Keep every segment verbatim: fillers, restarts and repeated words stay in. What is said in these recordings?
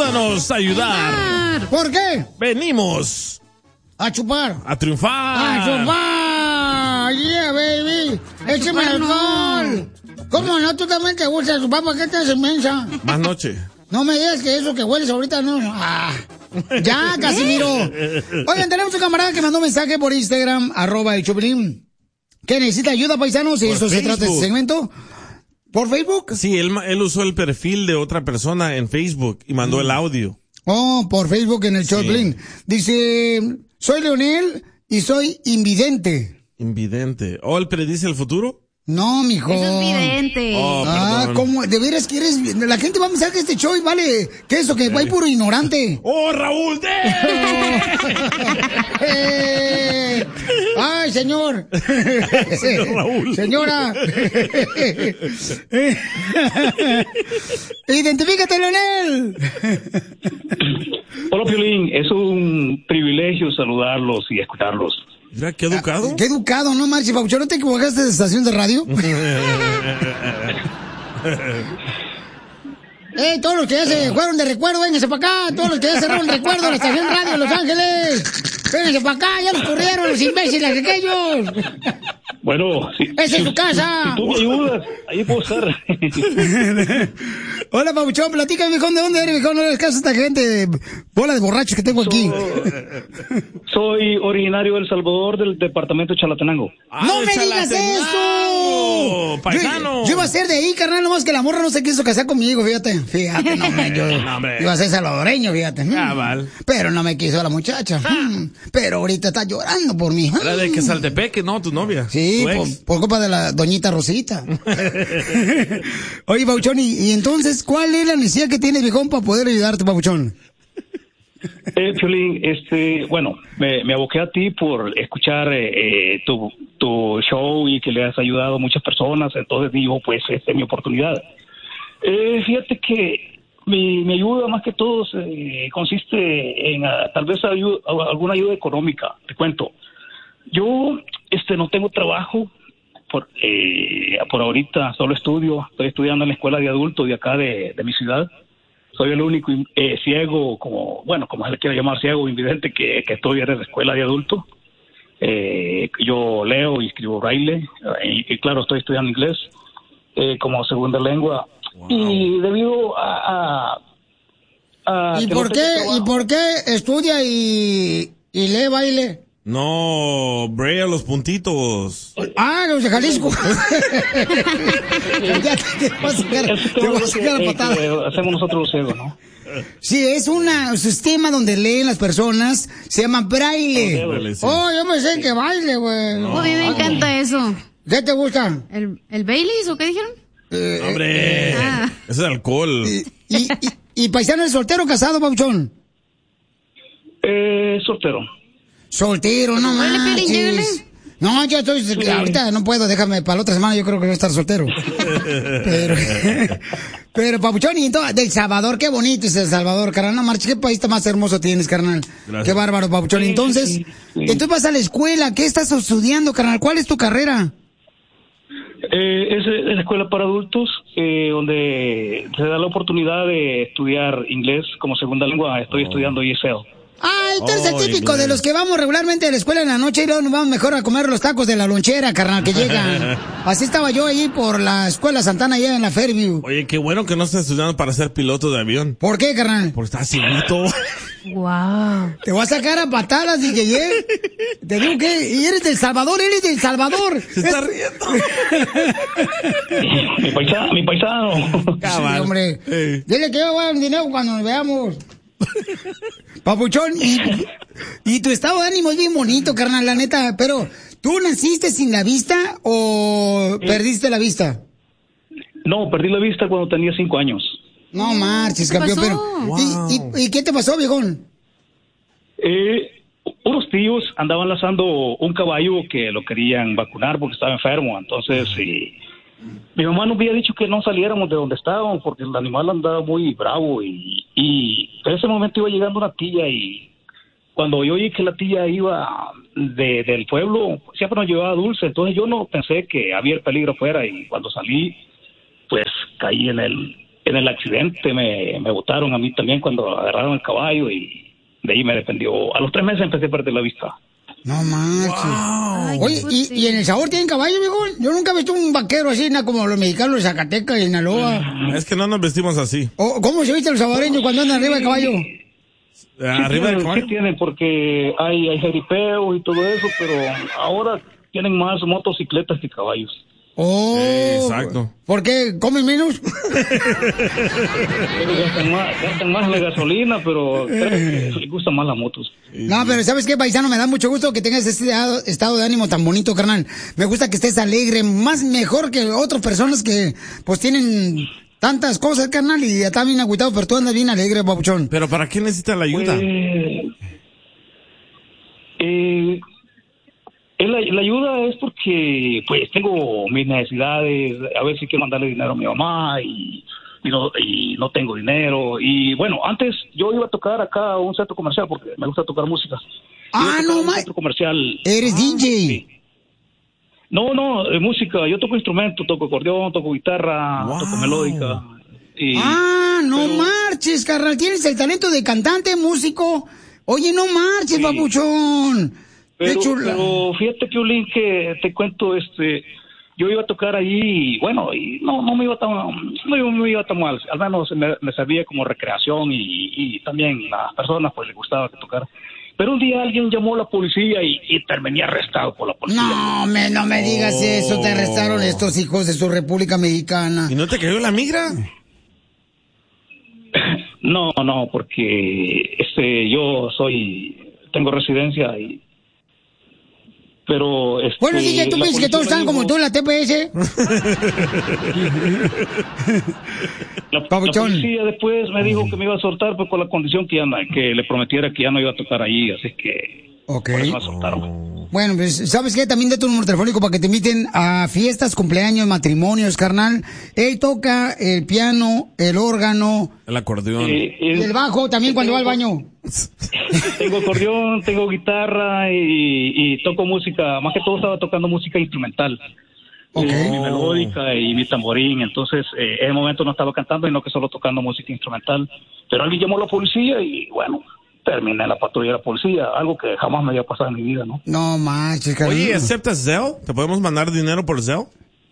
ayúdanos a ayudar. ¿Por qué? Venimos a chupar. A triunfar. A chupar. Yeah, baby. Échame alcohol. ¿Cómo no? Tú también te gusta chupar. ¿Por qué te haces mensa? Más noche. No me digas que eso que hueles ahorita no. Ah. Ya, Casimiro. Oigan, tenemos un camarada que mandó un mensaje por Instagram, arroba el Choplin, que necesita ayuda, paisanos, y eso se trata de este segmento. ¿Por Facebook? Sí, él, él usó el perfil de otra persona en Facebook y mandó mm. el audio. Oh, por Facebook en el Choplin. Sí. Dice, soy Leonel y soy invidente. Invidente. ¿O él predice el futuro? No, mijo. Eso es vidente. Oh, ah, ¿cómo? ¿De veras quieres? La gente va a pensar que este show vale, ¿qué es eso? Que hay puro ignorante. ¡Oh, Raúl! De... eh, ¡Ay, señor! señor Raúl. Señora. Identifícate, Leonel. Hola, Piolín. Es un privilegio saludarlos y escucharlos. Mira, qué educado. Ah, qué educado, no marches, Pauchón. ¿No te equivocaste de estación de radio? ¡Eh, todos los que ya se fueron de recuerdo, vénganse para acá! Todos los que ya cerraron recuerdo en la estación radio de Los Ángeles, vénganse para acá, ya los corrieron los imbéciles aquellos. Bueno, si, ¡esa es si, tu casa! Si, si tú me ayudas, ahí puedo estar. Hola, Pabuchón, platícame, viejón, ¿de dónde eres, viejón? No le des caso a esta gente, bola de borrachos que tengo aquí. So, soy originario de El Salvador, del departamento de Chalatenango. Ah, ¡no me digas eso! ¡Paisano! Yo, yo iba a ser de ahí, carnal, nomás que la morra no se quiso casar conmigo, fíjate. Fíjate, no, me, yo no, iba a ser salvadoreño, fíjate. Ah, vale. Pero no me quiso la muchacha. Ah. Pero ahorita está llorando por mí. Era de que Saltepeque, ¿no? Tu novia. Sí, por, por culpa de la doñita Rosita. Oye, Pabuchón, ¿y, y entonces cuál es la necesidad que tienes, viejón, para poder ayudarte, Pabuchón? Eh, Piolín, este, bueno, me, me aboqué a ti por escuchar eh, tu, tu show y que le has ayudado a muchas personas, entonces digo, pues, esta es mi oportunidad. Eh, fíjate que mi, mi ayuda más que todo eh, consiste en uh, tal vez ayuda, alguna ayuda económica, te cuento. Yo este, no tengo trabajo por, eh, por ahorita, solo estudio, estoy estudiando en la escuela de adultos de acá de, de mi ciudad. Soy el único eh, ciego, como bueno, como se le quiera llamar, ciego o invidente que, que estoy en la escuela de adultos. Eh, yo leo y escribo braille, y, y claro, estoy estudiando inglés eh, como segunda lengua. Wow. Y debido a... a, a ¿Y, por no qué, ¿Y por qué estudia y, y lee baile? No, braille a los puntitos. Ah, los de Jalisco. Ya te, te vas a sacar, te vas a sacar la patada. Que, que hacemos nosotros los ciegos, ¿no? Sí, es una, un sistema donde leen las personas, se llama braille. Oh, sí. Oh, yo me sé que baile, güey. No. Oh, a mí me encanta eso. ¿Qué te gusta? ¿El, el Baileys o qué dijeron? Eh, ¡Hombre! Eh, ah. Ese es alcohol. Y, y, y, y paisano, ¿es soltero o casado, Pabuchón? Eh, soltero. Soltero, no manches. No, yo estoy, sí. ahorita no puedo, déjame, para la otra semana yo creo que voy a estar soltero. pero, pero, Pabuchón, y entonces, del Salvador, qué bonito es El Salvador, carnal, no marches, qué país más hermoso tienes, carnal. Gracias. Qué bárbaro, Pabuchón. Entonces, sí, sí. entonces vas a la escuela, ¿qué estás estudiando, carnal? ¿Cuál es tu carrera? Eh, es la escuela para adultos, eh, donde se da la oportunidad de estudiar inglés como segunda lengua. Estoy oh. estudiando E S L. Ay, tú eres oh, el típico de los que vamos regularmente a la escuela en la noche y luego nos vamos mejor a comer los tacos de la lonchera, carnal, que llegan. Así estaba yo ahí por la escuela Santana allá en la Fairview. Oye, qué bueno que no estás estudiando para ser piloto de avión. ¿Por qué, carnal? Porque estás cieguito. Wow. Te voy a sacar a patadas, D J. Te digo que y eres del Salvador, eres del Salvador. Se está riendo. mi paisano, mi paisano. Sí, hombre. Hey. Dile que yo voy a dar un dinero cuando nos veamos. Papuchón, y, y tu estado de ánimo es bien bonito, carnal, la neta, pero ¿tú naciste sin la vista o eh, perdiste la vista? No, perdí la vista cuando tenía cinco años. No marches, campeón, pero wow. ¿y, y, ¿y qué te pasó, viejón? Eh, unos tíos andaban lanzando un caballo que lo querían vacunar porque estaba enfermo, entonces sí. Mi mamá nos había dicho que no saliéramos de donde estábamos porque el animal andaba muy bravo y, y en ese momento iba llegando una tía y cuando yo oí que la tía iba de, del pueblo, siempre nos llevaba dulce, entonces yo no pensé que había el peligro afuera y cuando salí, pues caí en el en el accidente me, me botaron a mí también cuando agarraron el caballo y de ahí me dependió. A los tres meses empecé a perder la vista. No manches. Wow. Oye, ¿y, ¿y en El Sabor tienen caballo, viejo? Yo nunca he visto un vaquero así, na, como los mexicanos de Zacatecas y Sinaloa. Es que no nos vestimos así. ¿O ¿Cómo se viste los saboreños cuando andan arriba del caballo? Sí Arriba del tienen, caballo. sí tienen, porque hay, hay jeripeos y todo eso, pero ahora tienen más motocicletas que caballos. Oh, Exacto. ¿Por qué? ¿Comen menos? Gastan más, gastan más la gasolina, pero creo que les gustan más las motos. No, pero ¿sabes qué, paisano? Me da mucho gusto que tengas este estado, estado de ánimo tan bonito, carnal. Me gusta que estés alegre, más mejor que otras personas que, pues, tienen tantas cosas, carnal, y ya está bien agüitado, pero tú andas bien alegre, papuchón. Pero ¿para qué necesitas la ayuda? Pues, eh, la, la ayuda es porque, pues, tengo mis necesidades. A veces quiero mandarle dinero a mi mamá y, y, no, y no tengo dinero. Y, bueno, antes yo iba a tocar acá a un centro comercial porque me gusta tocar música. Ah, no, un ma- centro comercial. Eres Ah, D J. sí. No, no, eh, música. Yo toco instrumento, toco acordeón, toco guitarra, Wow. toco melódica. Y, Ah, no pero- marches, carnal. Tienes el talento de cantante, músico. Oye, no marches, Sí. papuchón. Qué Pero, chula. pero fíjate que Ulín, que te cuento, este, yo iba a tocar ahí y bueno, y no, no me iba tan, no me iba tan mal, al menos me, me servía como recreación y, y también a las personas pues les gustaba que tocara. Pero un día alguien llamó a la policía y, y terminé arrestado por la policía. No, me, no me digas eso. Te arrestaron estos hijos de su República Mexicana. ¿Y no te cayó la migra? No, no, porque este, yo soy, tengo residencia y pero este, Bueno, D J, ¿tú la piensas que policía todos me están dijo- como tú en la T P S? La, la Pabuchón. policía después me dijo que me iba a soltar pues con la condición que, ya no- que le prometiera que ya no iba a tocar allí, así que Ok. por eso me soltaron. Bueno, pues, ¿sabes qué? También de tu número telefónico para que te inviten a fiestas, cumpleaños, matrimonios, carnal. Él toca el piano, el órgano El acordeón. Eh, y eh, el bajo también cuando va al baño. tengo acordeón, tengo guitarra y, y toco música, más que todo estaba tocando música instrumental. Ok. Eh, mi melódica y mi tamborín, entonces eh, en el momento no estaba cantando, sino que solo tocando música instrumental. Pero alguien llamó a la policía y bueno, terminé en la patrulla de la policía, algo que jamás me había pasado en mi vida, ¿no? No manches, carnal. Oye, ¿aceptas Zelle? ¿Te podemos mandar dinero por Zelle?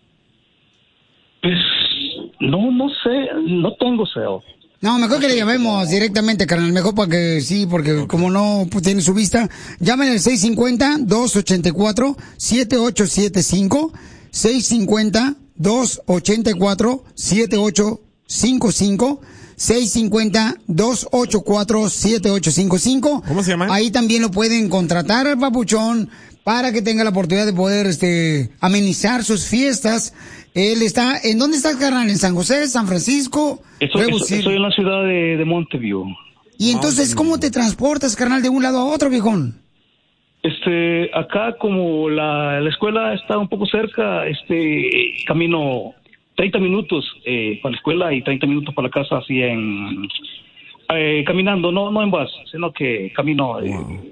Pues no, no sé, no tengo C E O. No, mejor que le llamemos directamente, carnal. Mejor para que sí, porque como no pues, tiene su vista, llamen al seis cinco cero, dos ocho cuatro, siete ocho siete cinco, seis cinco cero, dos ocho cuatro, siete ocho cinco cinco, seis cinco cero, dos ocho cuatro, siete ocho cinco cinco. ¿Cómo se llama? Ahí también lo pueden contratar al papuchón para que tenga la oportunidad de poder este amenizar sus fiestas. Él está, ¿en dónde estás, carnal? ¿En San José, San Francisco? Estoy, Nuevo estoy- City. estoy en la ciudad de, de Mountain Y entonces, ¿cómo te transportas, carnal, de un lado a otro, viejón? Este, acá como la, la escuela está un poco cerca, este, camino treinta minutos eh, para la escuela y treinta minutos para la casa, así en, eh, caminando, no, no en bus, sino que camino. Eh,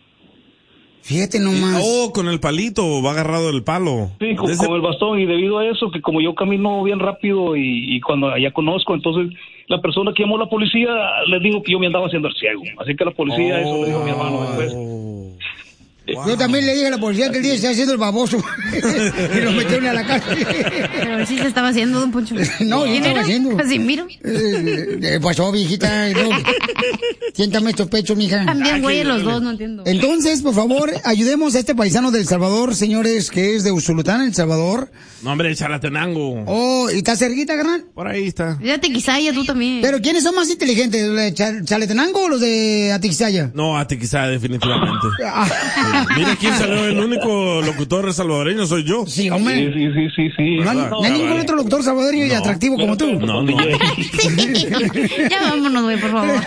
Fíjate nomás. Oh, con el palito, va agarrado el palo. Sí, con, Desde- con el bastón, y debido a eso, que como yo camino bien rápido y, y cuando ya conozco, entonces la persona que llamó a la policía le dijo que yo me andaba haciendo el ciego. Así que la policía, eso le dijo a mi hermano después. Oh. Yo también le dije a la policía que el día se está haciendo el baboso. Y lo metieron a la cárcel. Pero él sí se estaba haciendo, don Poncho. No, yo ¿Quién estaba era? haciendo. Así miro. Eh, eh, pasó, viejita. No. Siéntame estos pechos, mija. También, güey, los dos, no entiendo. Entonces, por favor, ayudemos a este paisano del Salvador, señores, que es de Usulután, El Salvador. No, hombre, Chalatenango. Oh, ¿y está cerquita, carnal? Por ahí está. Fíjate, Quisaya, tú también. Pero ¿quiénes son más inteligentes, los de Chal- Chalatenango o los de Atixaya? No, a ti quizá, definitivamente. Mira quién salió, el único locutor salvadoreño soy yo. Sí, Sí, hombre. sí, sí, sí, sí. No hay, no hay ningún otro locutor salvadoreño y No. atractivo como tú. No, no. Ya vámonos, güey, por favor.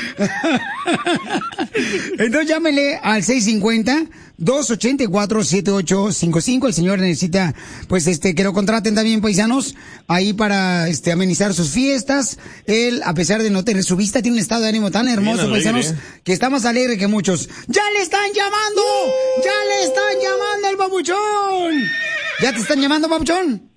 Entonces llámele al seis cinco cero, dos ocho cuatro, siete ocho cinco cinco. El señor necesita, pues, este, que lo contraten también, paisanos, ahí para, este, amenizar sus fiestas. Él, a pesar de no tener su vista, tiene un estado de ánimo tan hermoso, alegre. paisanos, que está más alegre que muchos. ¡Ya le están llamando! ¡Ya le están llamando al babuchón! ¿Ya te están llamando, babuchón?